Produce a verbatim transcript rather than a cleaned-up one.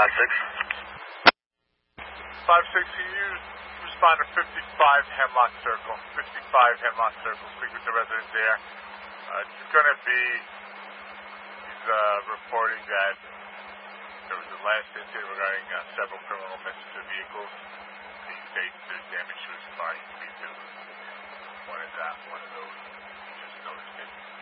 five six. five six, can you respond to fifty-five Hemlock Circle? fifty-five Hemlock Circle. Speak with the resident there. Uh, it's going to be, he's uh, reporting that there was a last incident regarding uh, several criminal offenses of vehicles. He states there's damage to his car. He could be one of that, one of those. He just noticed it.